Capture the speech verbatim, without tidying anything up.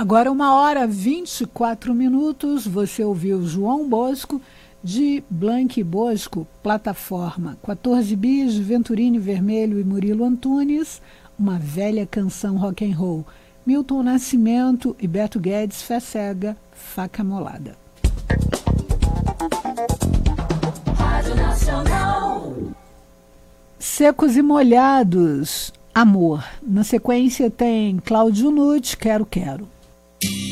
Agora uma hora vinte e quatro minutos, você ouviu João Bosco, de Blanque Bosco, Plataforma, quatorze bis, Venturini Vermelho e Murilo Antunes, Uma Velha Canção Rock and Roll, Milton Nascimento e Beto Guedes, Fé Cega, Faca Molada. Rádio Nacional. Secos e Molhados, Amor. Na sequência tem Cláudio Nutt, Quero Quero.